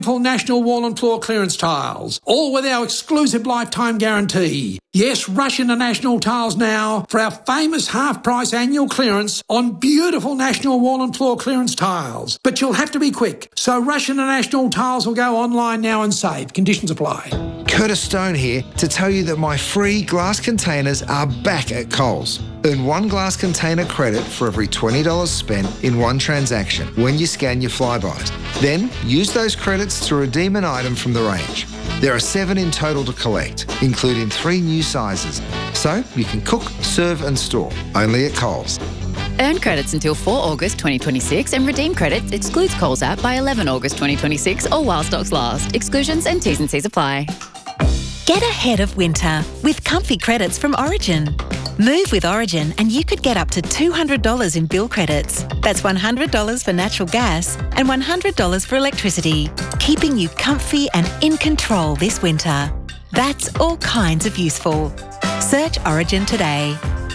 National Wall and Floor Clearance Tiles, all with our exclusive lifetime guarantee. Yes, rush into National Tiles now for our famous half-price annual clearance on beautiful National Wall and Floor Clearance Tiles. But you'll have to be quick, so rush into National Tiles or go online now and save. Conditions apply. Curtis Stone here to tell you that my free glass containers are back at Coles. Earn one glass container credit for every $20 spent in one transaction when you scan your Flybys. Then use those credits to redeem an item from the range. There are 7 in total to collect, including 3 new sizes. So you can cook, serve and store, only at Coles. Earn credits until 4 August 2026 and redeem credits excludes Coles app by 11 August 2026 or while stocks last. Exclusions and T's and C's apply. Get ahead of winter with comfy credits from Origin. Move with Origin and you could get up to $200 in bill credits. That's $100 for natural gas and $100 for electricity, keeping you comfy and in control this winter. That's all kinds of useful. Search Origin today.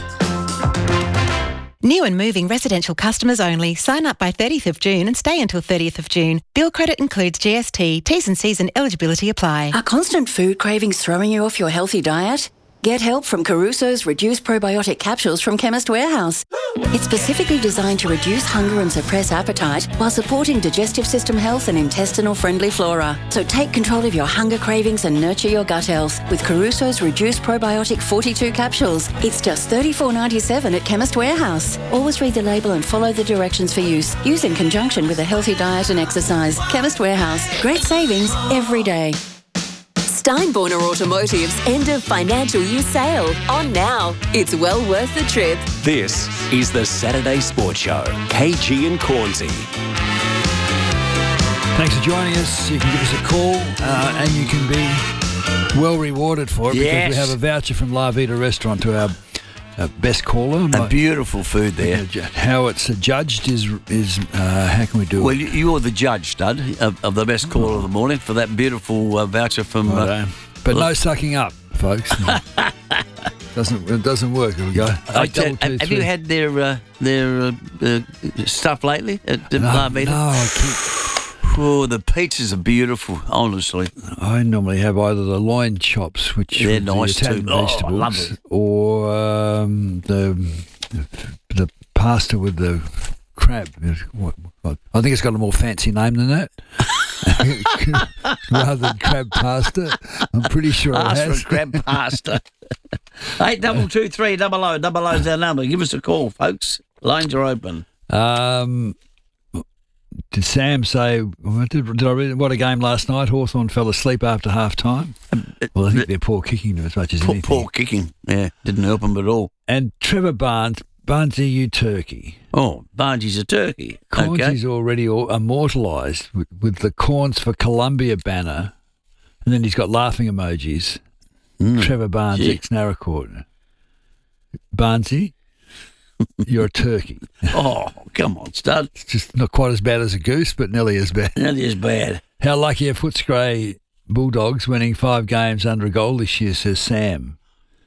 New and moving residential customers only. Sign up by 30th of June and stay until 30th of June. Bill credit includes GST. T's and C's and eligibility apply. Are constant food cravings throwing you off your healthy diet? Get help from Caruso's Reduced Probiotic Capsules from Chemist Warehouse. It's specifically designed to reduce hunger and suppress appetite while supporting digestive system health and intestinal-friendly flora. So take control of your hunger cravings and nurture your gut health with Caruso's Reduced Probiotic 42 capsules. It's just $34.97 at Chemist Warehouse. Always read the label and follow the directions for use. Use in conjunction with a healthy diet and exercise. Chemist Warehouse. Great savings every day. Steinborner Automotive's end of financial year sale on now. It's well worth the trip. This is the Saturday Sports Show. KG and Cornsey. Thanks for joining us. You can give us a call and you can be well rewarded for it because we have a voucher from La Vida Restaurant to our best caller. A beautiful food there. How it's judged is how can we do it? Well, you're the judge, Stud, of the best caller of the morning for that beautiful voucher from... but no sucking up, folks. It doesn't work. Here we go. Have you had their stuff lately at La Vida? No, I keep... Oh, the pizzas are beautiful, honestly. I normally have either the loin chops, which they're nice too, vegetables, I love it. Or the pasta with the crab. I think it's got a more fancy name than that. Rather than crab pasta, I'm pretty sure it has. Ask for crab pasta. 8223 00 is our number. Give us a call, folks. Lines are open. Did Sam say, did I read what a game last night? Hawthorn fell asleep after half time. Well, I think they're poor kicking as much as anything. Poor kicking, yeah. Didn't help them at all. And Trevor Barnesy, you turkey. Oh, Barnesy's a turkey. Cornsy's already immortalised with the Corns for Columbia banner. And then he's got laughing emojis. Trevor Barnes, ex-Narracourt. Barnesy, you're a turkey. Oh, come on, Stud. It's just not quite as bad as a goose, but nearly as bad. Nearly as bad. How lucky are Footscray Bulldogs winning 5 games under a goal this year, says Sam.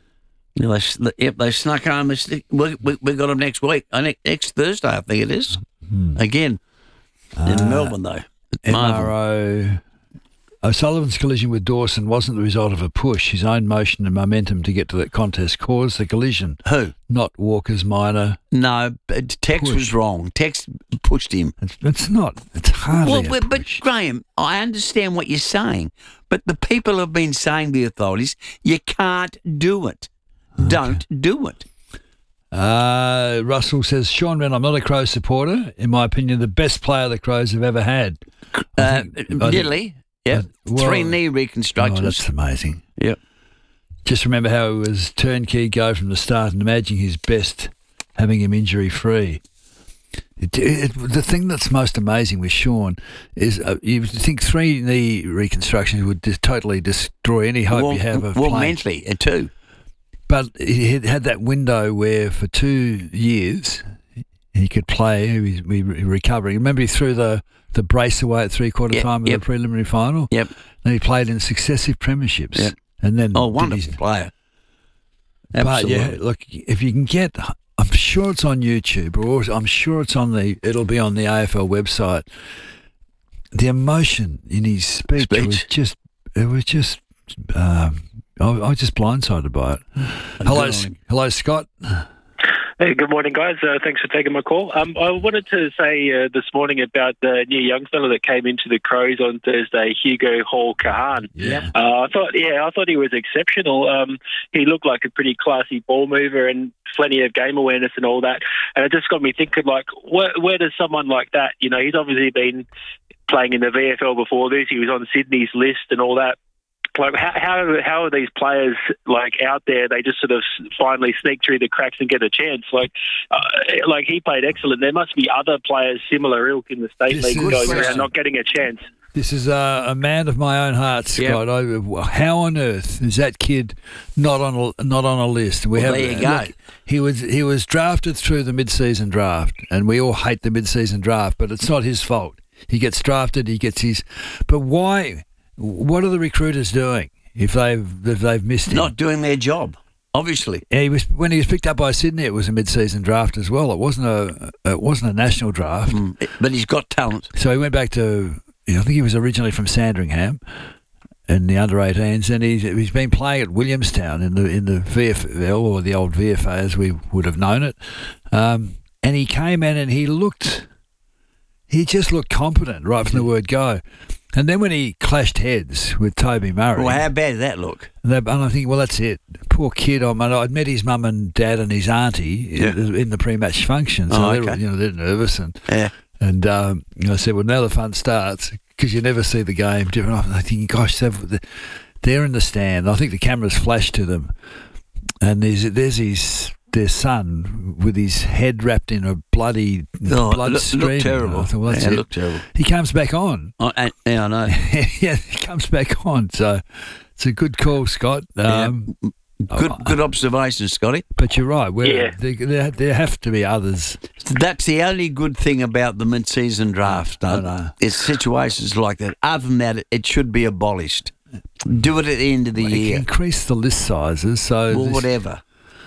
They snuck home. We got them next week. Next Thursday, I think it is. Again. In Melbourne, though. MRO. O'Sullivan's collision with Dawson wasn't the result of a push. His own motion and momentum to get to that contest caused the collision. Who? Not Walker's minor. No, Tex was wrong. Tex pushed him. It's not. It's hardly a push. But Graham, I understand what you're saying, but the people have been saying, the authorities, you can't do it. Okay. Don't do it. Russell says, Sean Wren, I'm not a Crows supporter. In my opinion, the best player the Crows have ever had. Diddley. Yeah, 3 knee reconstructions. Oh, that's amazing. Yep. Just remember how it was turnkey go from the start and imagining his best, having him injury-free. The thing that's most amazing with Sean is you think 3 knee reconstructions would totally destroy any hope you have of playing. Well, mentally, too. But he had that window where for 2 years he could play, he was recovering. Remember he threw the brace away at three-quarter time of the preliminary final? Yep. And he played in successive premierships. Yep. And then wonderful player. Absolutely. But, yeah, look, if you can get... I'm sure it's on YouTube, or I'm sure it'll be on the AFL website. the emotion in his speech. was just. I was just blindsided by it. Hello, Scott. Hey, good morning, guys. Thanks for taking my call. I wanted to say this morning about the new young fellow that came into the Crows on Thursday, Hugo Hall-Kahan. Yeah. I thought he was exceptional. He looked like a pretty classy ball mover and plenty of game awareness and all that. And it just got me thinking, like, where does someone like that, he's obviously been playing in the VFL before this. He was on Sydney's list and all that. Like, how are these players, like, out there? They just sort of finally sneak through the cracks and get a chance. Like he played excellent. There must be other players similar ilk in the state league going around not getting a chance. This is a man of my own heart, Scott. Yep. How on earth is that kid not on a list? There you go. Look, he was drafted through the mid-season draft, and we all hate the mid-season draft, but it's not his fault. He gets drafted. He gets his. But why? What are the recruiters doing if they've missed him? Not doing their job, obviously. Yeah, when he was picked up by Sydney, it was a mid-season draft as well. It wasn't a national draft. But he's got talent. So he went back to. I think he was originally from Sandringham in the under-18s, and he's been playing at Williamstown in the VFL, or the old VFA as we would have known it. And he came in and he just looked competent right from the word go. And then when he clashed heads with Toby Murray... Well, how bad did that look? And I think, well, that's it. Poor kid. I'd met his mum and dad and his auntie in the pre-match function, so they're nervous. And I said, well, now the fun starts, because you never see the game. I think, gosh, they're in the stand. I think the cameras flashed to them, and there's their son with his head wrapped in a blood stream. Looked terrible. I thought, well, it looked terrible. He comes back on. I know. Yeah, he comes back on. So it's a good call, Scott. Good observation, Scotty. But you're right. There have to be others. That's the only good thing about the mid-season draft. It's situations like that. Other than that, it should be abolished. Do it at the end of the year. Increase the list sizes. Whatever.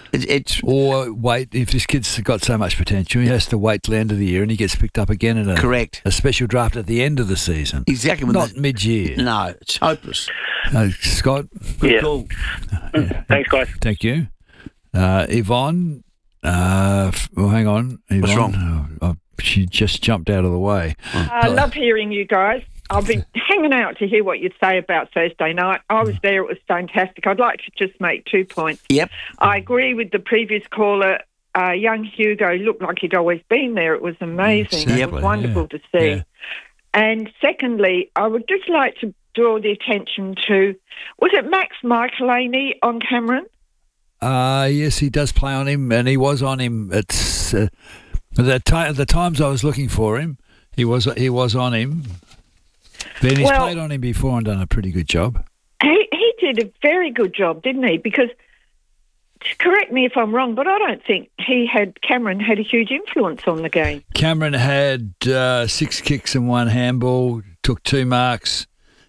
Or wait, if this kid's got so much potential, he has to wait till the end of the year and he gets picked up again in a special draft at the end of the season. Exactly. Not mid-year. No, it's hopeless. Scott? Good call. Thanks, guys. Thank you. Yvonne, hang on. Yvonne, what's wrong? She just jumped out of the way. I love hearing you guys. I've been hanging out to hear what you'd say about Thursday night. I was there. It was fantastic. I'd like to just make 2 points. Yep. I agree with the previous caller. Young Hugo looked like he'd always been there. It was amazing. Exactly, it was wonderful to see. Yeah. And secondly, I would just like to draw the attention to, was it Max Michaelaney on Cameron? Yes, he does play on him, and he was on him. It's the times I was looking for him, he was on him. Then he's played on him before and done a pretty good job. He did a very good job, didn't he? Because, correct me if I'm wrong, but I don't think Cameron had a huge influence on the game. Cameron had 6 kicks and 1 handball, took 2 marks,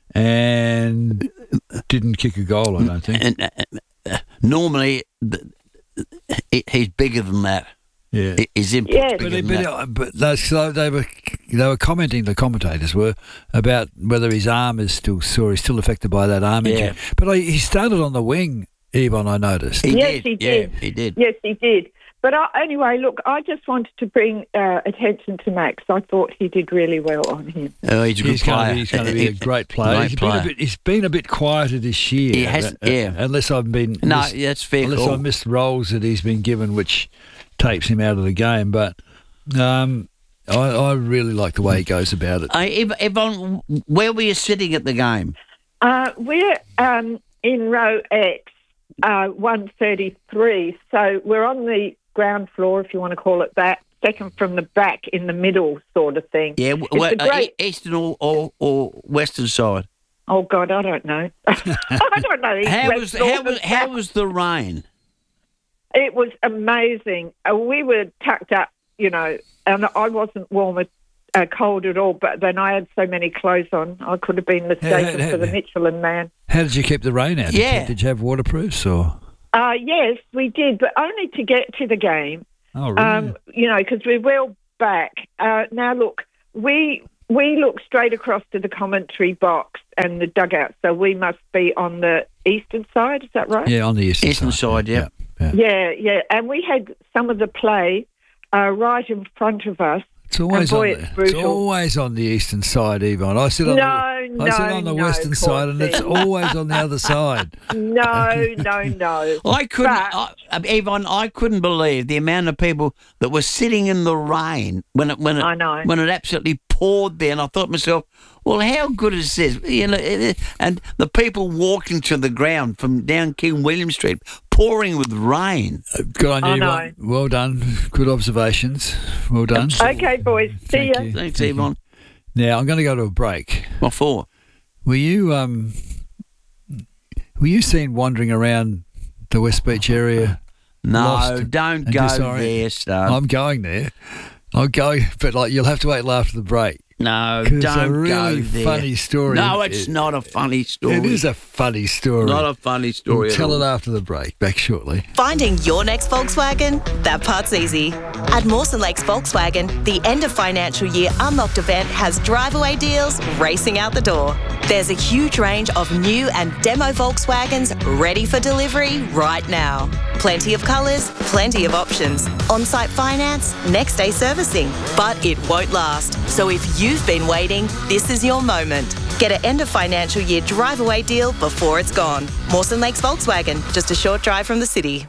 and didn't kick a goal, I don't think. Normally, he's bigger than that. Yeah, his impact. Yes. But they were commenting. The commentators were about whether his arm is still sore. He's still affected by that arm injury. But he started on the wing, Yvonne, I noticed. He did. Yes, he did. But anyway, look, I just wanted to bring attention to Max. I thought he did really well on him. Oh, he's a good player. He's going to be a great player. He's been a bit quieter this year. He has, unless I've been... No, that's fair. Unless I've missed roles that he's been given, which takes him out of the game. But I really like the way he goes about it. Yvonne, where were you sitting at the game? We're in row X, 133. So we're on the ground floor, if you want to call it that, second from the back in the middle sort of thing. Yeah, eastern or western side? Oh, God, I don't know. I don't know. How was the rain? It was amazing. We were tucked up, and I wasn't warm cold at all, but then I had so many clothes on, I could have been mistaken for the Michelin Man. How did you keep the rain out? Yeah. Did you have waterproofs or...? Yes, we did, but only to get to the game. Oh, really? Because we're well back. Now, look, we we look straight across to the commentary box and the dugout, so we must be on the eastern side. Is that right? Yeah, on the eastern side. Yeah. Yeah. And we had some of the play right in front of us. It's always on the eastern side, Yvonne. I sit on the western side, and it's always on the other side. No. Yvonne, I couldn't believe the amount of people that were sitting in the rain when it absolutely poured there, and I thought to myself, well, how good is this? You know, and the people walking to the ground from down King William Street, pouring with rain. Good on you, Yvonne. Well done. Good observations. Well done. Okay, boys. See ya. Thanks, Yvonne. Now I'm going to go to a break. What for? Were you seen wandering around the West Beach area? No, don't go there, Stud. I'm going there. I'll go, but you'll have to wait till after the break. No, don't it's a really go there. Funny story. No, it's not a funny story. It is a funny story. Not a funny story. We'll tell it after the break. Back shortly. Finding your next Volkswagen? That part's easy. At Mawson Lakes Volkswagen, the end of financial year unlocked event has drive-away deals racing out the door. There's a huge range of new and demo Volkswagens ready for delivery right now. Plenty of colours, plenty of options. On-site finance, next-day servicing. But it won't last. So if you've been waiting, this is your moment. Get an end of financial year drive-away deal before it's gone. Mawson Lakes Volkswagen, just a short drive from the city.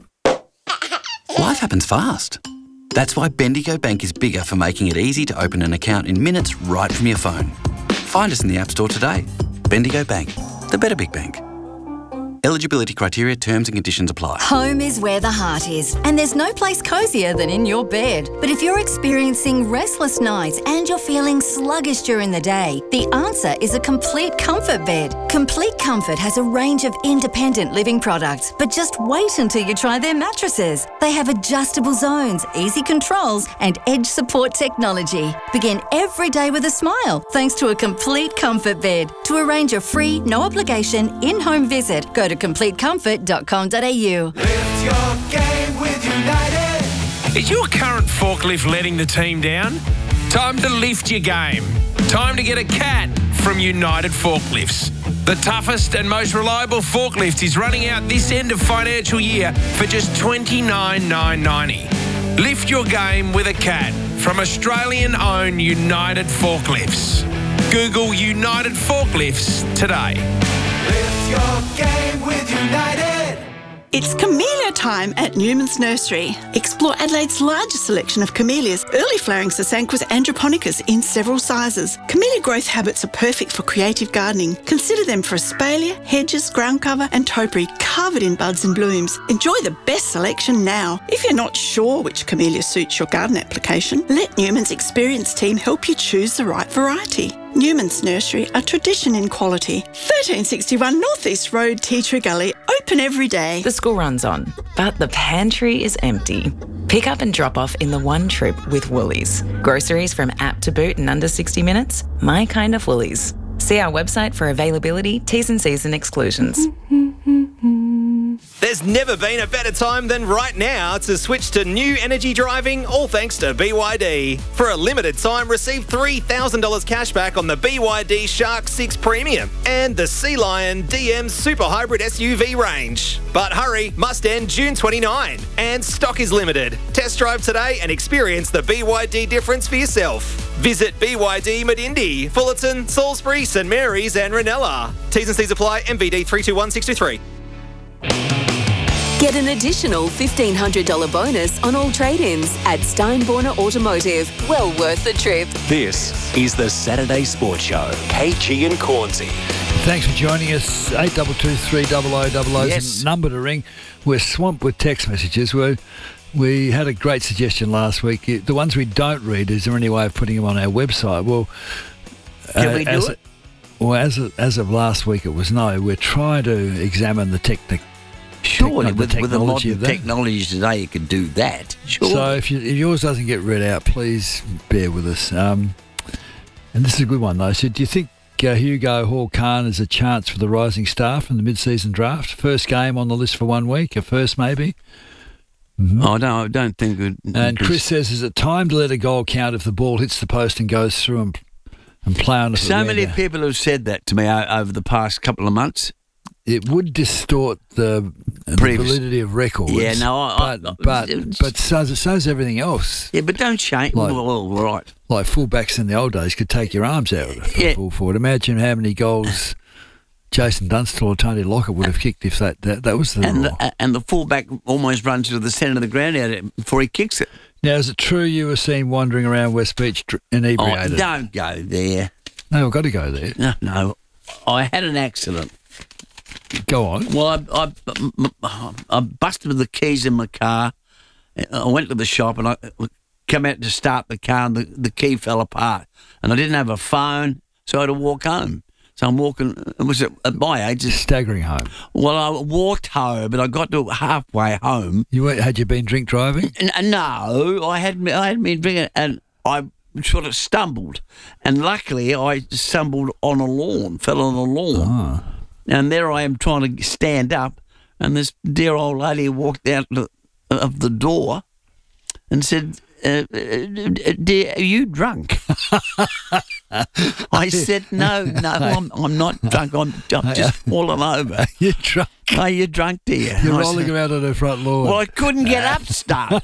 Life happens fast. That's why Bendigo Bank is bigger for making it easy to open an account in minutes right from your phone. Find us in the App Store today. Bendigo Bank, the better big bank. Eligibility criteria, terms and conditions apply. Home is where the heart is, and there's no place cosier than in your bed. But if you're experiencing restless nights and you're feeling sluggish during the day, the answer is a Complete Comfort bed. Complete Comfort has a range of independent living products, but just wait until you try their mattresses. They have adjustable zones, easy controls, and edge support technology. Begin every day with a smile thanks to a Complete Comfort bed. To arrange a free, no-obligation, in-home visit, go to CompleteComfort.com.au. Lift your game with United. Is your current forklift letting the team down? Time to lift your game. Time to get a CAT from United Forklifts. The toughest and most reliable forklift is running out this end of financial year for just $29,990. Lift your game with a CAT from Australian-owned United Forklifts. Google United Forklifts today. Lift your game with United. It's camellia time at Newman's Nursery. Explore Adelaide's largest selection of camellias, early flowering Sasanquas androponicas in several sizes. Camellia growth habits are perfect for creative gardening. Consider them for espalier, hedges, ground cover and topiary covered in buds and blooms. Enjoy the best selection now. If you're not sure which camellia suits your garden application, let Newman's experienced team help you choose the right variety. Newman's Nursery, a tradition in quality. 1361 North East Road, Tea Tree Gully, open every day. The school runs on, but the pantry is empty. Pick up and drop off in the one trip with Woolies. Groceries from app to boot in under 60 minutes? My kind of Woolies. See our website for availability, T's and C's and exclusions. There's never been a better time than right now to switch to new energy driving, all thanks to BYD. For a limited time, receive $3,000 cash back on the BYD Shark 6 Premium and the Sea Lion DM Super Hybrid SUV range. But hurry, must end June 29, and stock is limited. Test drive today and experience the BYD difference for yourself. Visit BYD Medindi, Fullerton, Salisbury, St Mary's and Ranella. T's and C's apply. MVD 321623. Get an additional $1,500 bonus on all trade-ins at Steinborner Automotive. Well worth the trip. This is the Saturday Sports Show. KG and Cornsey. Thanks for joining us. 82230000 is the number to ring. We're swamped with text messages. We had a great suggestion last week. The ones we don't read, is there any way of putting them on our website? Well, can we do it? Well, as of last week, it was no. We're trying to examine the technique. Surely, with a lot of technology today, you could do that. Surely. So if yours doesn't get read out, please bear with us. And this is a good one, though. So do you think Hugo Hall-Khan is a chance for the rising star from the mid-season draft? First game on the list for 1 week, a first maybe? Mm-hmm. Oh, no, I don't think it... And Chris says, is it time to let a goal count if the ball hits the post and goes through and and play on it. So many people have said that to me over the past couple of months. It would distort the validity of records. Yeah, no, but so's everything else. Yeah, but don't change. Well, right. Like fullbacks in the old days could take your arms out of it full forward. Imagine how many goals Jason Dunstall or Tony Lockett would have kicked if that was the rule. And the fullback almost runs to the centre of the ground out before he kicks it. Now, is it true you were seen wandering around West Beach inebriated? Oh, don't go there. No, I've got to go there. No. I had an accident. Go on. Well, I busted the keys in my car. I went to the shop and I come out to start the car and the key fell apart. And I didn't have a phone, so I had to walk home. So I'm walking, it was at my age. Staggering home. Well, I walked home, but I got to halfway home. Had you been drink driving? No, I hadn't been drinking, and I sort of stumbled. And luckily, I stumbled on a lawn, fell on a lawn. Oh. And there I am trying to stand up, and this dear old lady walked out of the door and said, dear, are you drunk? I said, no, I'm not drunk. I'm just fallen over. You're drunk. Are you drunk, dear? You're rolling around on her front lawn. Well, I couldn't get up, stuff.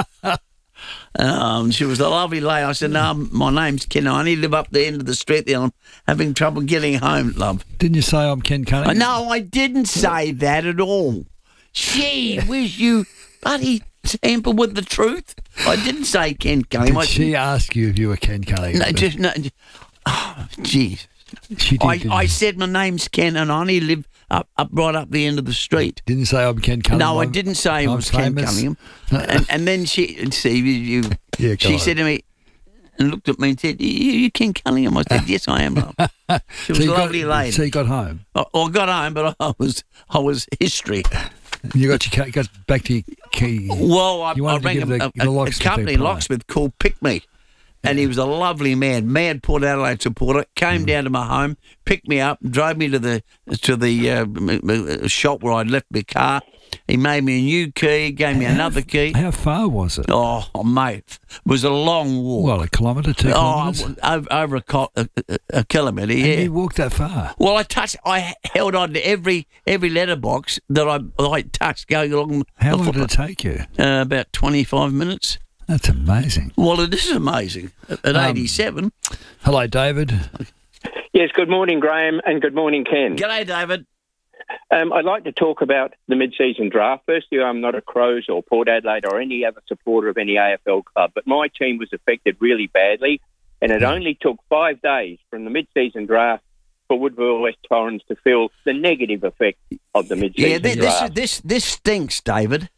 She was a lovely lady. I said, no, my name's Ken. I only live up the end of the street there. I'm having trouble getting home, love. Didn't you say I'm Ken Cunningham? No, I didn't say that at all. Gee whiz, you bloody tamper with the truth. I didn't say Ken Cunningham. Did she ask you if you were Ken Cunningham? No. Oh, jeez. She did. I said my name's Ken and I only live up right up the end of the street. Didn't say I'm Ken Cunningham. No, I didn't say I was Ken Cunningham. And then she said to me and looked at me and said, you Ken Cunningham? I said, yes, I am, love. She was a lovely lady. So you got home? I got home, but I was history. You got back to your key. Well, I rang a company, locksmith, called Pick Me. And he was a lovely man, mad Port Adelaide supporter. Came down to my home, picked me up, drove me to the shop where I'd left my car. He made me a new key, gave me another key. How far was it? Oh, mate, it was a long walk. Well, a kilometre, 2 kilometres? Over a kilometre, yeah. And you walked that far? Well, I held on to every letterbox that I touched going along. How long did it take you? About 25 minutes. That's amazing. Well, it is amazing. At 87. Hello, David. Yes, good morning, Graham, and good morning, Ken. G'day, David. I'd like to talk about the mid-season draft. Firstly, I'm not a Crows or Port Adelaide or any other supporter of any AFL club, but my team was affected really badly, and it only took 5 days from the mid-season draft for Woodville West Torrens to feel the negative effect of the mid-season draft. This stinks, David.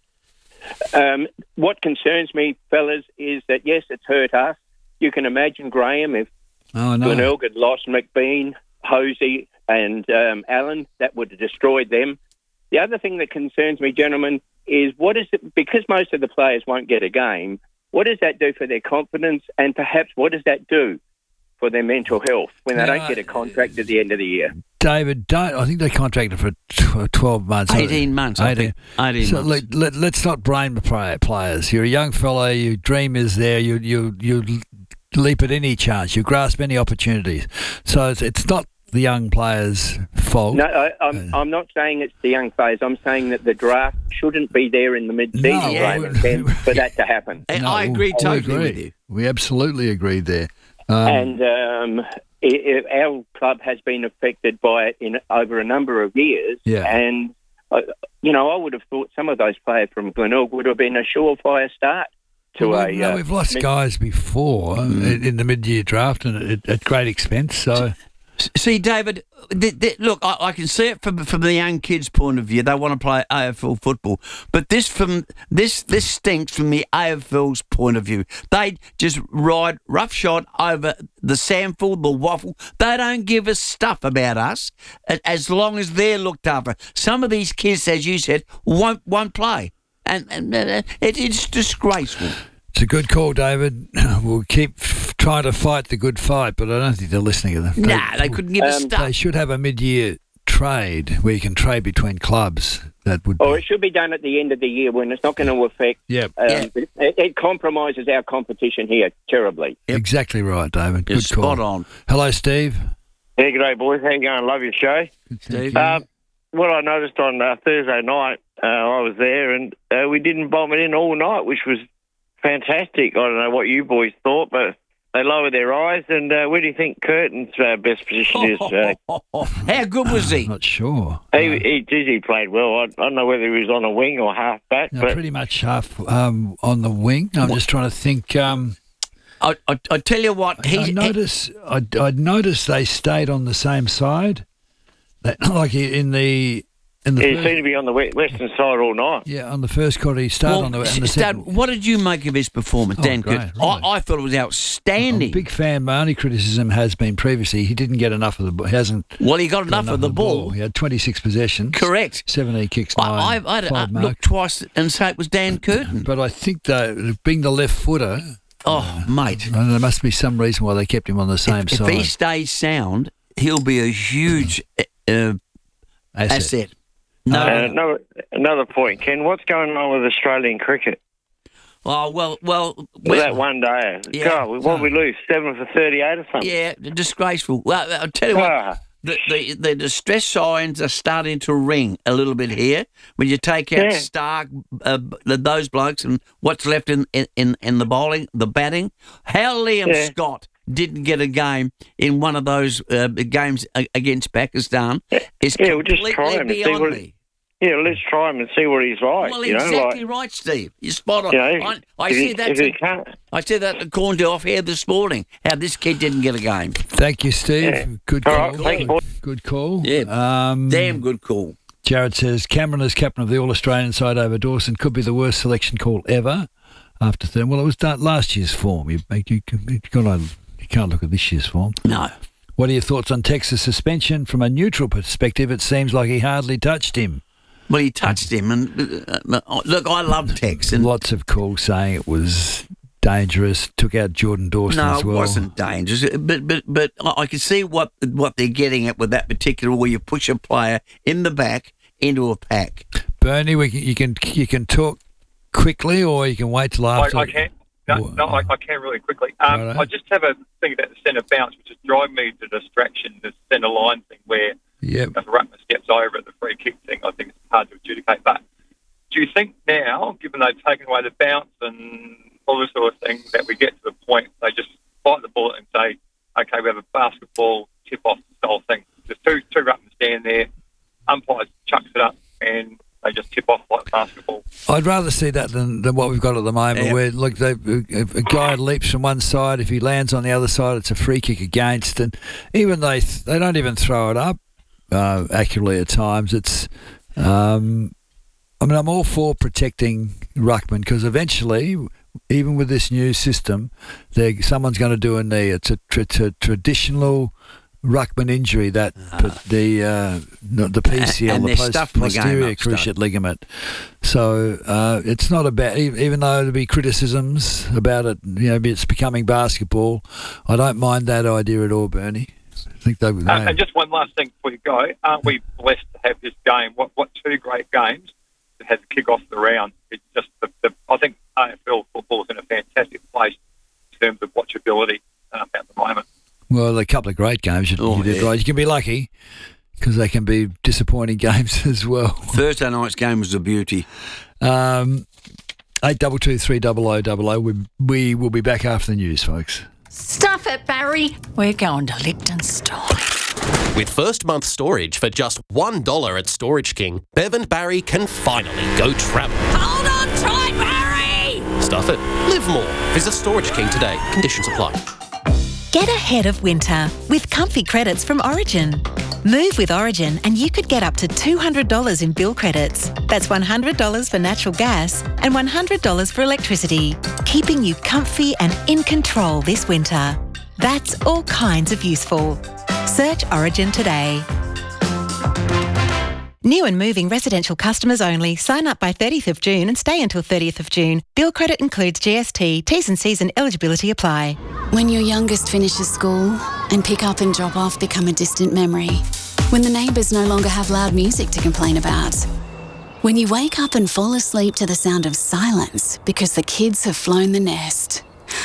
What concerns me, fellas, is that, yes, it's hurt us. You can imagine, Graham, if Glenelg had lost McBean, Hosey and Allen, that would have destroyed them. The other thing that concerns me, gentlemen, is because most of the players won't get a game, what does that do for their confidence, and perhaps what does that do for their mental health when they don't get a contract at the end of the year? David, I think they contracted for 12 months. 18 months, I think. 18 so months. Let's not blame the players. You're a young fellow, your dream is there, you leap at any chance, you grasp any opportunities. So it's not the young players' fault. No, I'm not saying it's the young players. I'm saying that the draft shouldn't be there in the mid-season for that to happen. I agree totally with you. We absolutely agreed there. And our club has been affected by it over a number of years. Yeah. And, I would have thought some of those players from Glenelg would have been a surefire start to we've lost guys before in the mid-year draft and at great expense. So, see, David, look, I can see it from the young kids' point of view. They want to play AFL football, but this stinks from the AFL's point of view. They just ride roughshod over the sample, the waffle. They don't give a stuff about us as long as they're looked after. Some of these kids, as you said, won't play. And it's disgraceful. It's a good call, David. We'll keep trying to fight the good fight, but I don't think they're listening to them. They couldn't give us stuff. They should have a mid-year trade where you can trade between clubs. That would. Or it should be done at the end of the year when it's not going to affect. It compromises our competition here terribly. Exactly right, David. Good call. Spot on. Hello, Steve. Yeah, g'day, boys. How you going? Love your show. Steve. What I noticed on Thursday night, I was there, and we didn't bomb it in all night, which was fantastic. I don't know what you boys thought, but they lowered their eyes. And where do you think Curtin's best position is? How good was he? Not sure. He played well. I don't know whether he was on a wing or half back. No, pretty much half on the wing. I'm just trying to think. I tell you what, I noticed they stayed on the same side. Like in the he seemed to be on the western side all night. Yeah, on the first quarter he started on the second. What did you make of his performance, Dan? Great. I thought it was outstanding. I'm a big fan. My only criticism has been previously he didn't get enough of the ball. He got enough of the ball. He had 26 possessions. Correct. 17 kicks, 9 I'd look twice and say it was Dan Curtin. But I think that being the left footer. Oh, mate. There must be some reason why they kept him on the same side. If he stays sound, he'll be a huge asset. Another point, Ken. What's going on with Australian cricket? Oh, well. That one day. Yeah. God, what we lose? 7 for 38 or something? Yeah, disgraceful. Well, I'll tell you what. The distress signs are starting to ring a little bit here. When you take out Stark, those blokes, and what's left in the bowling, the batting. How Liam Scott didn't get a game in one of those games against Pakistan is completely beyond me. Yeah, let's try him and see what he's like. Well, exactly right, Steve. You're spot on. I said that to Corndale off here this morning, how this kid didn't get a game. Thank you, Steve. Yeah. Good call. Good call. Yeah, damn good call. Jared says, Cameron as captain of the All-Australian side over Dawson could be the worst selection call ever after third. Well, it was last year's form. You can't look at this year's form. No. What are your thoughts on Tex's suspension? From a neutral perspective, it seems like he hardly touched him. Well, he touched him, and look, I love Tex. And lots of calls saying it was dangerous. Took out Jordan Dawson as well. No, it wasn't dangerous, but I can see what they're getting at with that particular, where you push a player in the back into a pack. Bernie, you can talk quickly, or you can wait till after. I can. I can really quickly. I just have a thing about the centre bounce, which is driving me to distraction, the centre line thing, where if Ruckman steps over at the free kick thing, I think it's hard to adjudicate. But do you think now, given they've taken away the bounce and all this sort of thing, that we get to the point they just bite the bullet and say, okay, we have a basketball tip-off style thing. There's two Ruckman stand there, umpire chucks it up, and they just tip off like basketball. I'd rather see that than what we've got at the moment, where if a guy leaps from one side, if he lands on the other side, it's a free kick against, and even they don't even throw it up accurately at times. It's, I'm all for protecting Ruckman, because eventually, even with this new system, someone's going to do a knee. It's a traditional Ruckman injury, that the PCL, the posterior cruciate ligament. So it's not about, even though there'll be criticisms about it, maybe it's becoming basketball. I don't mind that idea at all, Bernie. I think they and just one last thing before you go, aren't we blessed to have this game? What two great games that had to kick off the round? It's just I think AFL football is in a fantastic place in terms of watchability at the moment. Well, a couple of great games you did right. You can be lucky, because they can be disappointing games as well. Thursday night's game was a beauty. 822 300 we will be back after the news, folks. Stuff it, Barry. We're going to Liechtenstein. With first month storage for just $1 at Storage King, Bev and Barry can finally go travel. Hold on tight, Barry! Stuff it. Live more. Visit Storage King today. Conditions apply. Get ahead of winter with comfy credits from Origin. Move with Origin and you could get up to $200 in bill credits. That's $100 for natural gas and $100 for electricity, keeping you comfy and in control this winter. That's all kinds of useful. Search Origin today. New and moving residential customers only. Sign up by 30th of June and stay until 30th of June. Bill credit includes GST. T's and C's and eligibility apply. When your youngest finishes school and pick up and drop off become a distant memory. When the neighbours no longer have loud music to complain about. When you wake up and fall asleep to the sound of silence because the kids have flown the nest.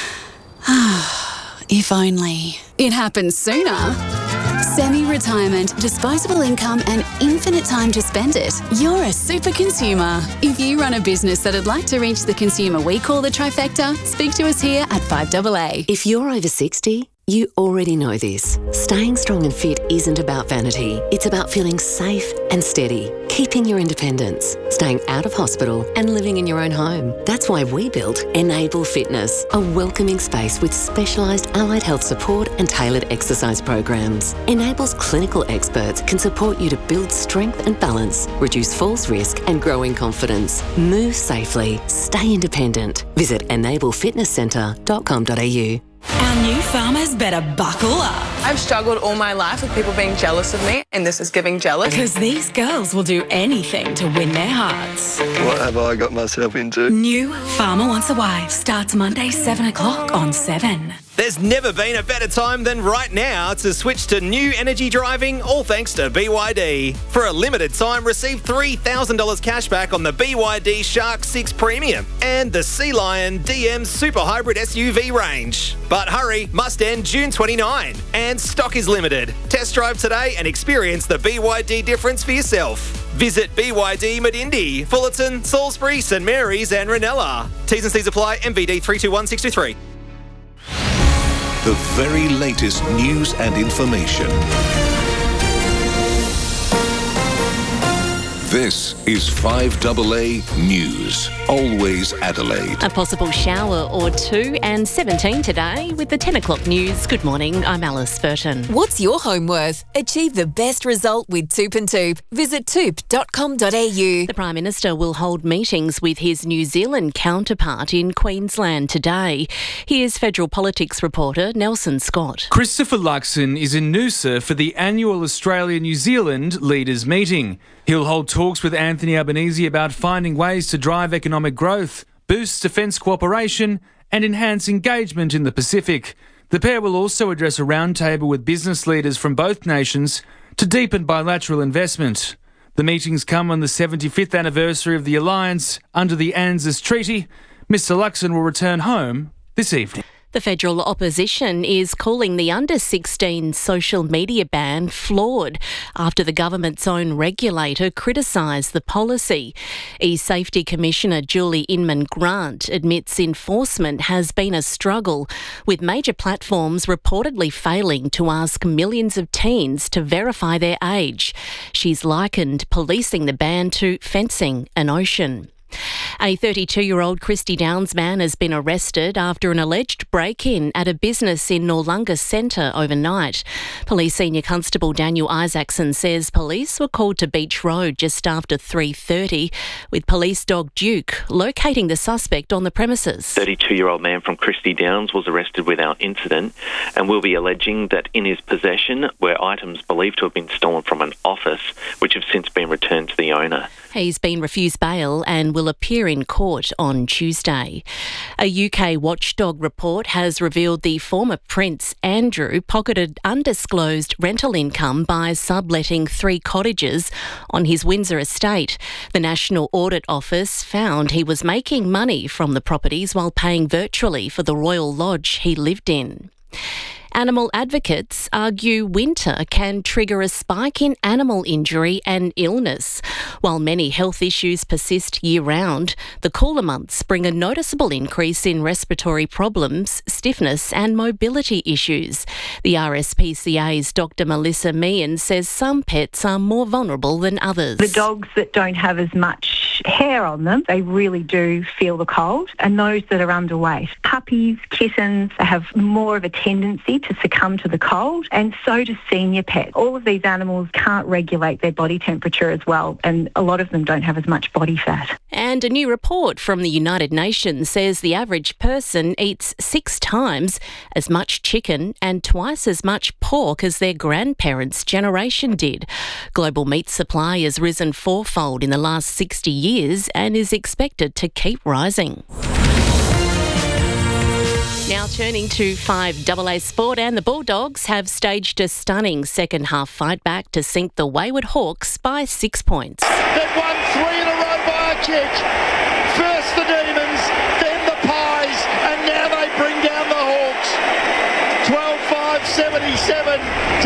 If only it happened sooner. Semi-retirement, disposable income and infinite time to spend it. You're a super consumer. If you run a business that'd like to reach the consumer we call the trifecta, speak to us here at 5AA. If you're over 60, you already know this. Staying strong and fit isn't about vanity. It's about feeling safe and steady, keeping your independence, staying out of hospital and living in your own home. That's why we built Enable Fitness, a welcoming space with specialised allied health support and tailored exercise programs. Enable's clinical experts can support you to build strength and balance, reduce falls risk and grow in confidence. Move safely, stay independent. Visit enablefitnesscentre.com.au. Our new farmers better buckle up. I've struggled all my life with people being jealous of me, and this is giving jealous. Because these girls will do anything to win their hearts. What have I got myself into? New Farmer Wants a Wife starts Monday 7 o'clock on 7. There's never been a better time than right now to switch to new energy driving, all thanks to BYD. For a limited time, receive $3,000 cash back on the BYD Shark 6 Premium and the Sea Lion DM Super Hybrid SUV range. But hurry, must end June 29, and stock is limited. Test drive today and experience the BYD difference for yourself. Visit BYD Medindi, Fullerton, Salisbury, St Mary's and Ranella. T's and C's apply. MVD 321623. The very latest news and information. This is 5AA News. Always Adelaide. A possible shower or two and 17 today with the 10 o'clock news. Good morning, I'm Alice Burton. What's your home worth? Achieve the best result with Toop and Toop. Visit toop.com.au. The Prime Minister will hold meetings with his New Zealand counterpart in Queensland today. Here's federal politics reporter Nelson Scott. Christopher Luxon is in Noosa for the annual Australia-New Zealand Leaders Meeting. He'll hold talks with Anthony Albanese about finding ways to drive economic growth, boost defence cooperation and enhance engagement in the Pacific. The pair will also address a roundtable with business leaders from both nations to deepen bilateral investment. The meetings come on the 75th anniversary of the alliance under the ANZUS Treaty. Mr Luxon will return home this evening. The federal opposition is calling the under-16 social media ban flawed after the government's own regulator criticised the policy. E-Safety Commissioner Julie Inman-Grant admits enforcement has been a struggle, with major platforms reportedly failing to ask millions of teens to verify their age. She's likened policing the ban to fencing an ocean. A 32-year-old Christie Downs man has been arrested after an alleged break-in at a business in Noarlunga Centre overnight. Police Senior Constable Daniel Isaacson says police were called to Beach Road just after 3:30, with police dog Duke locating the suspect on the premises. 32-year-old man from Christie Downs was arrested without incident and will be alleging that in his possession were items believed to have been stolen from an office, which have since been returned to the owner. He's been refused bail and will appear in court on Tuesday. A UK watchdog report has revealed the former Prince Andrew pocketed undisclosed rental income by subletting 3 cottages on his Windsor estate. The National Audit Office found he was making money from the properties while paying virtually for the Royal Lodge he lived in. Animal advocates argue winter can trigger a spike in animal injury and illness. While many health issues persist year-round, the cooler months bring a noticeable increase in respiratory problems, stiffness and mobility issues. The RSPCA's Dr Melissa Meehan says some pets are more vulnerable than others. The dogs that don't have as much hair on them, they really do feel the cold, and those that are underweight. Puppies, kittens have more of a tendency to succumb to the cold, and so do senior pets. All of these animals can't regulate their body temperature as well, and a lot of them don't have as much body fat. And a new report from the United Nations says the average person eats 6 times as much chicken and twice as much pork as their grandparents' generation did. Global meat supply has risen 4-fold in the last 60 years and is expected to keep rising. Now turning to 5AA Sport, and the Bulldogs have staged a stunning second half fight back to sink the Wayward Hawks by 6 points. They've won 3 in a row. Magic. First the Demons, then the Pies, and now they bring down the Hawks. 12-5, 77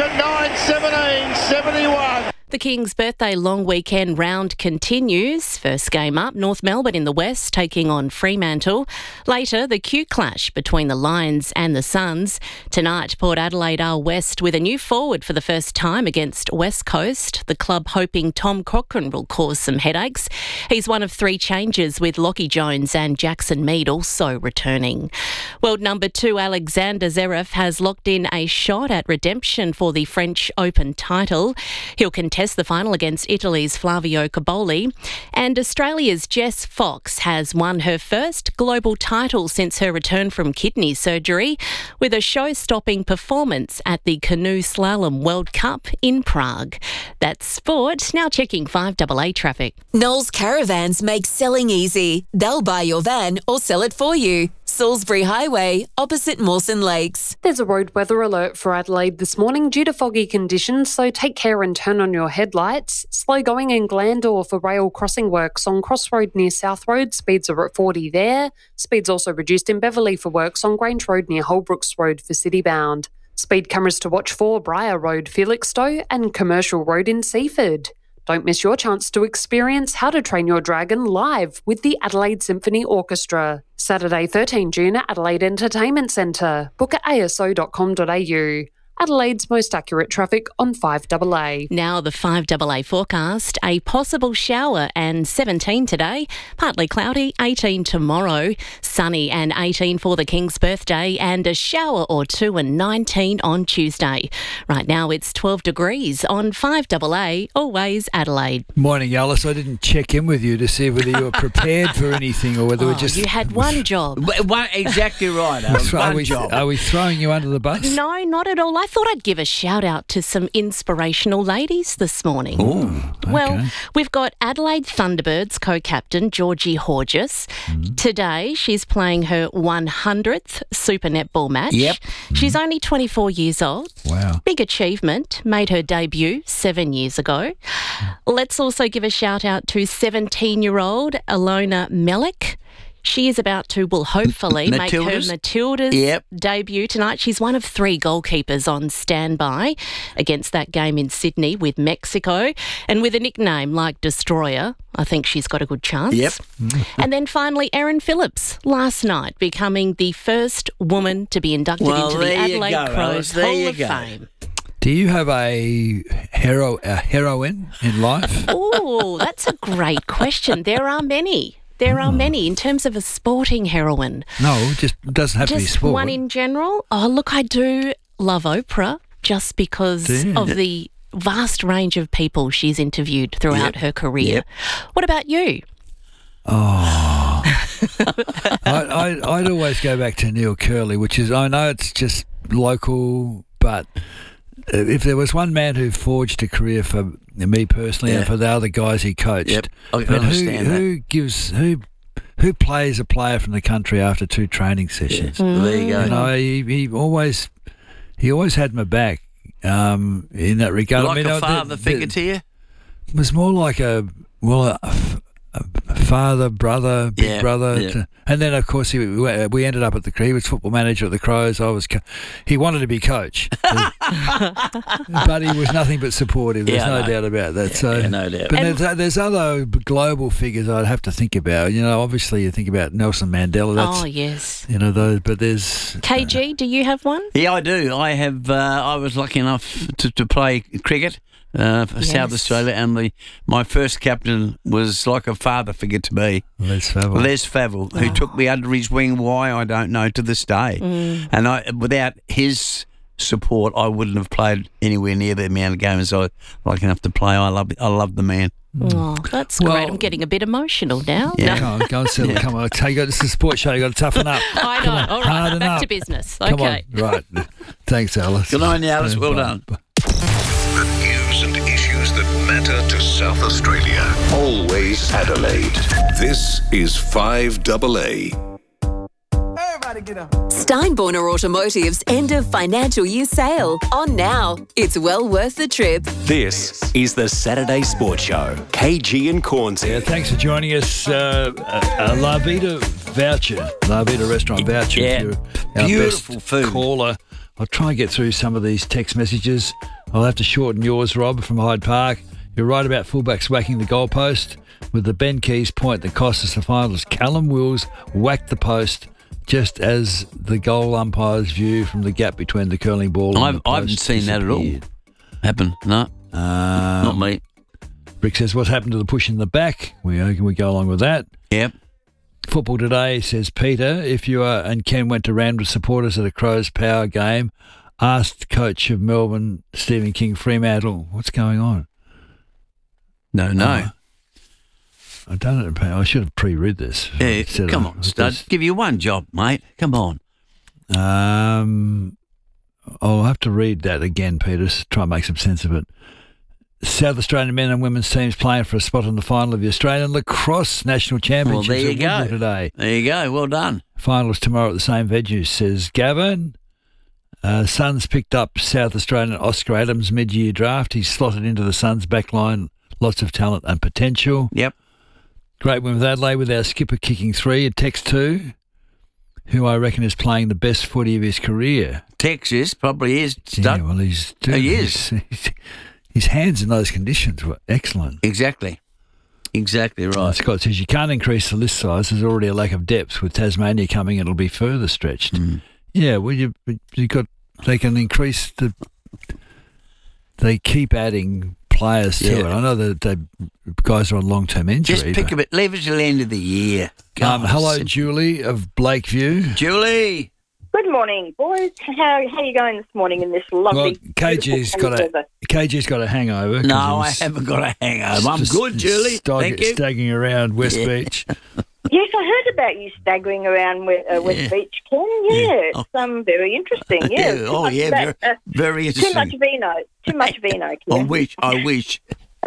to 9-17, 71. The King's birthday long weekend round continues. First game up, North Melbourne in the west taking on Fremantle. Later, the Q clash between the Lions and the Suns. Tonight, Port Adelaide are west with a new forward for the first time against West Coast. The club hoping Tom Cochrane will cause some headaches. He's one of 3 changes with Lockie Jones and Jackson Mead also returning. World number 2 Alexander Zverev has locked in a shot at redemption for the French Open title. He'll contest the final against Italy's Flavio Cobolli. And Australia's Jess Fox has won her first global title since her return from kidney surgery with a show-stopping performance at the Canoe Slalom World Cup in Prague. That's sport. Now checking 5AA traffic. Knowles Caravans make selling easy. They'll buy your van or sell it for you. Salisbury Highway, opposite Mawson Lakes. There's a road weather alert for Adelaide this morning due to foggy conditions, so take care and turn on your headlights. Slow going in Glandore for rail crossing works on Crossroad near South Road. Speeds are at 40 there. Speeds also reduced in Beverley for works on Grange Road near Holbrooks Road for citybound. Speed cameras to watch for Briar Road, Felixstowe and Commercial Road in Seaford. Don't miss your chance to experience How to Train Your Dragon live with the Adelaide Symphony Orchestra. Saturday 13 June at Adelaide Entertainment Centre. Book at aso.com.au. Adelaide's most accurate traffic on 5AA. Now the 5AA forecast, a possible shower and 17 today, partly cloudy, 18 tomorrow, sunny and 18 for the King's birthday and a shower or 2 and 19 on Tuesday. Right now it's 12 degrees on 5AA, always Adelaide. Morning, Alice. I didn't check in with you to see whether you were prepared for anything or whether we're just... You had one job. Exactly right. One job. Are we throwing you under the bus? No, not at all. I thought I'd give a shout out to some inspirational ladies this morning. Oh, okay. Well, we've got Adelaide Thunderbirds co-captain Georgie Horgis. Today, she's playing her 100th Super Netball match. Yep. She's only 24 years old. Wow. Big achievement. Made her debut 7 years ago. Let's also give a shout out to 17-year-old Alona Mellick. She is about to, hopefully make her Matildas debut tonight. She's one of 3 goalkeepers on standby against that game in Sydney with Mexico. And with a nickname like Destroyer, I think she's got a good chance. Yep. And then finally, Erin Phillips, last night, becoming the first woman to be inducted into the Adelaide Crows Hall of Fame. Do you have a heroine in life? Oh, that's a great question. There are many. There are many in terms of a sporting heroine. No, just doesn't have to be sport. Just one in general? Oh, look, I do love Oprah just because of the vast range of people she's interviewed throughout her career. Yep. What about you? Oh, I'd always go back to Neil Curley, which is, I know it's just local, but if there was one man who forged a career for me personally and for the other guys he coached, I understand who plays a player from the country after 2 training sessions? There you go. You know, he always had my back in that regard. Like a father figure to you? It was more like a father, brother, big brother, and then of course we ended up at the. He was football manager at the Crows. He wanted to be coach, but he was nothing but supportive. There's no doubt about that. No doubt. But there's other global figures I'd have to think about. You know, obviously you think about Nelson Mandela. That's, yes. You know those, but there's KG. Do you have one? Yeah, I do. I have. I was lucky enough to play cricket. For South Australia, and my first captain was like a father figure to me. Les Favell, who took me under his wing. Why, I don't know to this day. And without his support, I wouldn't have played anywhere near the amount of games I like enough to play. I love the man. Oh, that's great. I'm getting a bit emotional now. Yeah. Go and settle. Come on, this is a sports show. You've got to toughen up. I know. All right, back to business. Come on. Right. Thanks, Alice. Good night, Alice. Well done. The news and issues that matter to South Australia. Always Adelaide. This is 5AA. Everybody get up. Steinborner Automotive's end of financial year sale on now. It's well worth the trip. This is the Saturday Sports Show. KG and Cornsey. Yeah, thanks for joining us. A La Vida voucher, La Vida restaurant voucher. Yeah, our beautiful best food. Caller. I'll try and get through some of these text messages. I'll have to shorten yours, Rob, from Hyde Park. You're right about fullbacks whacking the goalpost. With the Ben Keys point that cost us the finals, Callum Wills whacked the post just as the goal umpire's view from the gap between the curling ball and the post I haven't seen that at all happen. No, not me. Rick says, what's happened to the push in the back? We go along with that. Yep. Football Today, says Peter, if you are and Ken went to round with supporters at a Crows Power game, asked coach of Melbourne, Stephen King Fremantle, what's going on? No. I don't know. I should have pre-read this. Yeah, come on, stud. Give you one job, mate. Come on. I'll have to read that again, Peter, to try and make some sense of it. South Australian men and women's teams playing for a spot in the final of the Australian Lacrosse National Championships. Well, there you go. Today. There you go. Well done. Finals tomorrow at the same venue, says Gavin. Suns picked up South Australian Oscar Adams mid-year draft. He's slotted into the Suns backline. Lots of talent and potential. Yep. Great win with Adelaide with our skipper kicking 3. A Tex 2, who I reckon is playing the best footy of his career. Texas probably is. Yeah, well, he is. His hands in those conditions were excellent. Exactly right. Scott says you can't increase the list size. There's already a lack of depth. With Tasmania coming, it'll be further stretched. Yeah, well, they can increase the. They keep adding players to it. I know that the guys are on long-term injury. Just pick a bit. Leave it till the end of the year. Hello, Julie of Blakeview. Julie. Good morning, boys. How are you going this morning in this lovely? Well, KG's got a hangover. No, I haven't got a hangover. I'm good, Julie. Thank you. Staggering around West Beach. Yes, I heard about you staggering around West Beach, Ken. Yeah, it's very interesting. Yeah. Very interesting. Too much vino, Ken. I wish.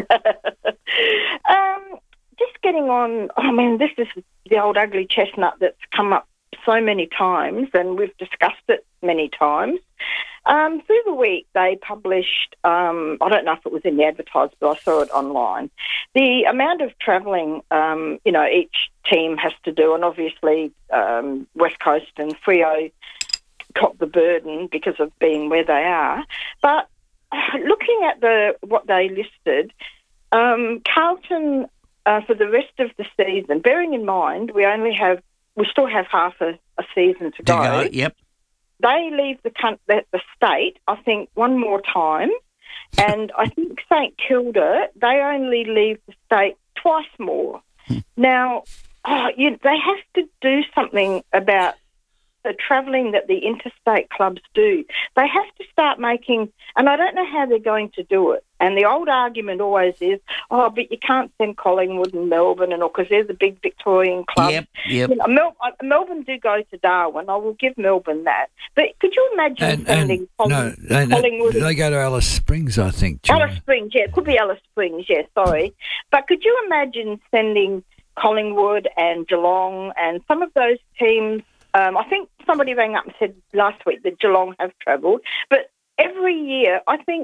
Just getting on. I mean, this is the old ugly chestnut that's come up so many times, and we've discussed it many times. Through the week, they published, I don't know if it was in the advertisement, but I saw it online, the amount of travelling, each team has to do, and obviously West Coast and Freo cop the burden because of being where they are. But looking at what they listed, Carlton, for the rest of the season, bearing in mind we still have half a season to go. Yep. They leave the state, I think, one more time. And I think St Kilda, they only leave the state twice more. Now, they have to do something about the travelling that the interstate clubs do. They have to start making, and I don't know how they're going to do it. And the old argument always is, but you can't send Collingwood and Melbourne and all, because they're the big Victorian clubs. Yep. You know, Melbourne do go to Darwin. I will give Melbourne that. But could you imagine sending Collingwood? They go to Alice Springs, I think. Julie. Alice Springs, yeah. It could be Alice Springs, yeah, sorry. But could you imagine sending Collingwood and Geelong and some of those teams? I think somebody rang up and said last week that Geelong have travelled. But every year, I think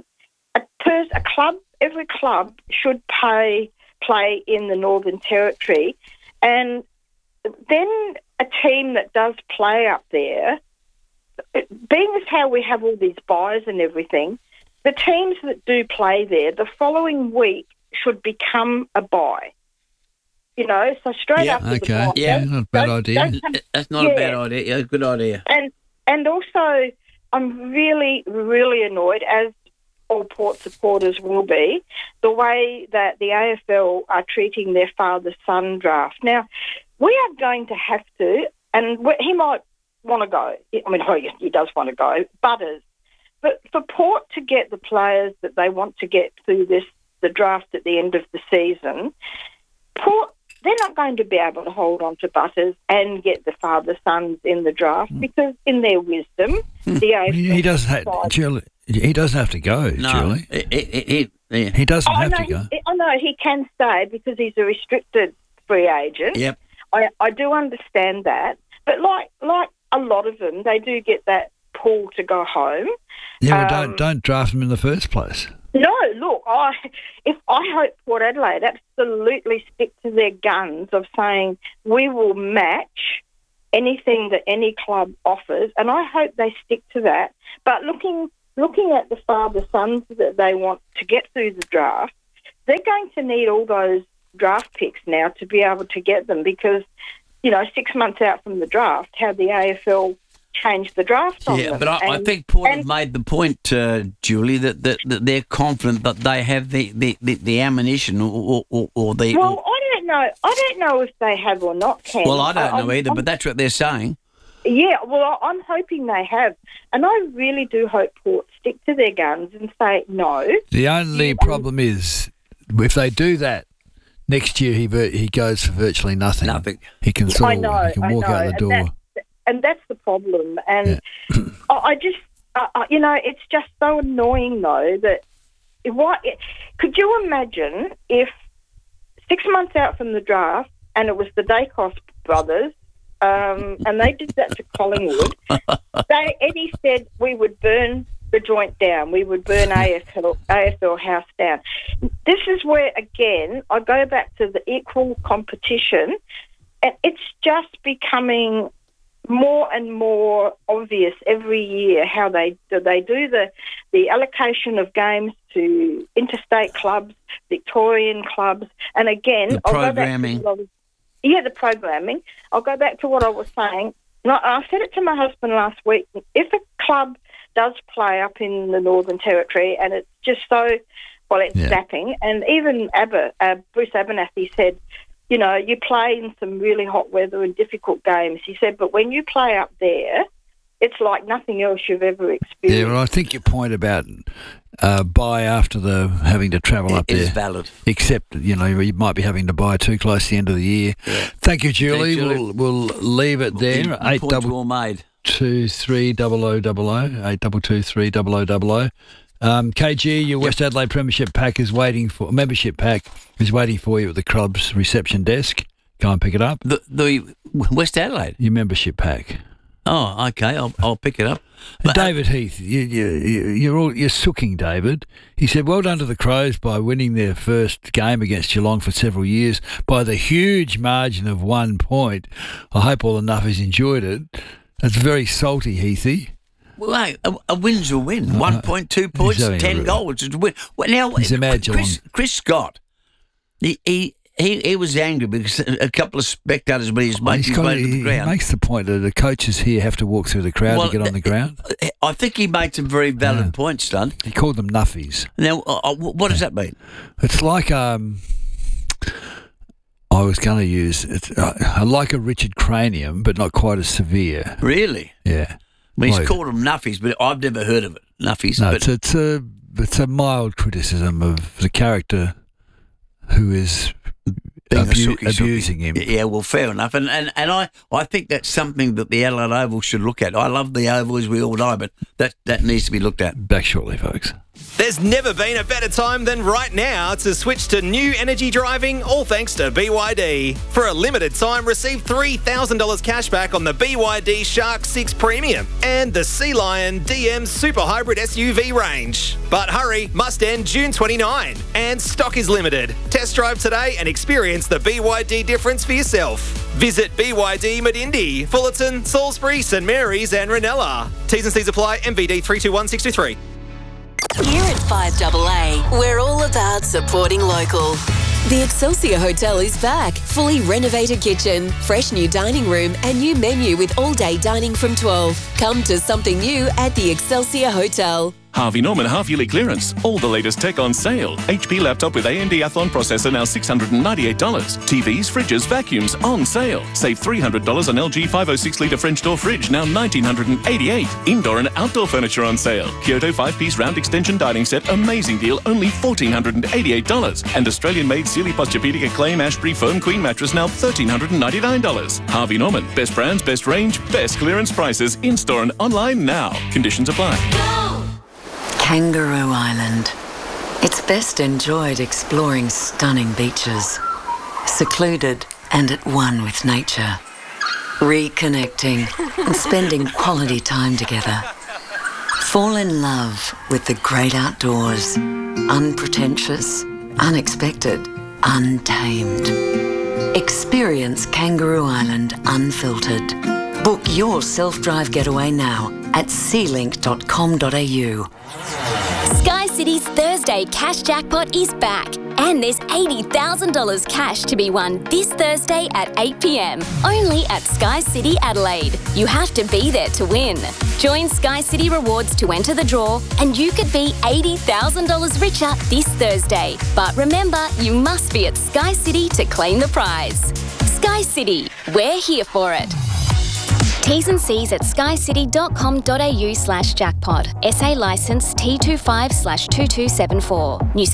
every club should play in the Northern Territory. And then a team that does play up there, being as how we have all these buys and everything, the teams that do play there, the following week should become a buy. You know, so straight after the bye. Yeah, not a bad idea. That's not a bad idea. Yeah, good idea. And also, I'm really, really annoyed, as all Port supporters will be, the way that the AFL are treating their father-son draft. Now, we are going to have to, and he might want to go. I mean, he does want to go, Butters. But for Port to get the players that they want to get through the draft at the end of the season, Port, they're not going to be able to hold on to Butters and get the father-sons in the draft because, in their wisdom, the AFL... He doesn't have to go, no, Julie. He doesn't have to go. I know he can stay because he's a restricted free agent. Yep. I do understand that. But like a lot of them, they do get that pull to go home. Yeah, well, don't draft them in the first place. No, look, I hope Port Adelaide absolutely stick to their guns of saying we will match anything that any club offers, and I hope they stick to that. But looking at the father-sons that they want to get through the draft, they're going to need all those draft picks now to be able to get them because, 6 months out from the draft, how the AFL changed the draft on them. Yeah, but I think Port have made the point, Julie, that they're confident that they have the ammunition or the... Well, I don't know if they have or not, Ken. Well, I don't know either, but that's what they're saying. Yeah, well, I'm hoping they have. And I really do hope Port stick to their guns and say no. The only problem is, if they do that, next year he goes for virtually nothing. He can walk out the door. And that's the problem. And I just, it's just so annoying, though, that could you imagine if 6 months out from the draft and it was the Dacos brothers and they did that to Collingwood, Eddie said we would burn the joint down, we would burn AFL House down. This is where, again, I go back to the equal competition, and it's just becoming more and more obvious every year how they do the allocation of games to interstate clubs, Victorian clubs, and again, the programming. The programming. I'll go back to what I was saying. I said it to my husband last week. If a club does play up in the Northern Territory and it's just zapping, and even Bruce Abernathy said, you play in some really hot weather and difficult games. He said, but when you play up there, it's like nothing else you've ever experienced. Yeah, well, I think your point about buy after the having to travel up there is valid. Except, you might be having to buy too close to the end of the year. Yeah. Thank you, Julie. We'll leave it there. 822 300 822 300. KG, your West Adelaide Premiership pack membership pack is waiting for you at the club's reception desk. Go and pick it up. The West Adelaide? Your membership pack. Oh, okay. I'll pick it up. But David Heath, you're sooking, David. He said, well done to the Crows by winning their first game against Geelong for several years by the huge margin of 1 point. I hope all the Nuffies enjoyed it. That's very salty, Heathy. Well, hey, a win's a win. 1.2 points, 10 goals. It's a win. Well, now, Chris Scott, he was angry because a couple of spectators made his mates to the ground. He makes the point that the coaches here have to walk through the crowd to get on the ground. I think he made some very valid points, son. He called them nuffies. Now, what does that mean? It's like I was going to use like a Richard Cranium, but not quite as severe. Really? Yeah. Well, he's called them nuffies, but I've never heard of it. Nuffies. No, but it's a mild criticism of the character who is abusing him. Yeah, well, fair enough. And I think that's something that the Adelaide Oval should look at. I love the Oval, as we all know, but that needs to be looked at. Back shortly, folks. There's never been a better time than right now to switch to new energy driving, all thanks to BYD. For a limited time, receive $3,000 cash back on the BYD Shark 6 Premium and the Sea Lion DM Super Hybrid SUV range. But hurry, must end June 29, and stock is limited. Test drive today and experience the BYD difference for yourself. Visit BYD Medindi, Fullerton, Salisbury, St Mary's and Ranella. T's and C's apply. MVD 321623. Here at 5AA, we're all about supporting local. The Excelsior Hotel is back. Fully renovated kitchen, fresh new dining room and new menu with all-day dining from 12. Come to something new at the Excelsior Hotel. Harvey Norman half-yearly clearance. All the latest tech on sale. HP laptop with AMD Athlon processor now $698. TVs, fridges, vacuums on sale. Save $300 on LG 506-litre French door fridge now $1,988. Indoor and outdoor furniture on sale. Kyoto 5-piece round extension dining set, amazing deal, only $1,488. And Australian-made Sealy Posturepedic Acclaim Ashbury foam queen mattress now $1,399. Harvey Norman, best brands, best range, best clearance prices, in-store and online now. Conditions apply. Kangaroo Island. It's best enjoyed exploring stunning beaches, secluded and at one with nature. reconnecting, and spending quality time together. Fall in love with the great outdoors. Unpretentious, unexpected, untamed. Experience Kangaroo Island unfiltered. Book your self-drive getaway now at sealink.com.au. Sky City's Thursday Cash Jackpot is back. And there's $80,000 cash to be won this Thursday at 8 p.m. only at Sky City Adelaide. You have to be there to win. Join Sky City Rewards to enter the draw and you could be $80,000 richer this Thursday. But remember, you must be at Sky City to claim the prize. Sky City, we're here for it. T's and C's at skycity.com.au/jackpot. SA licence T25/2274. New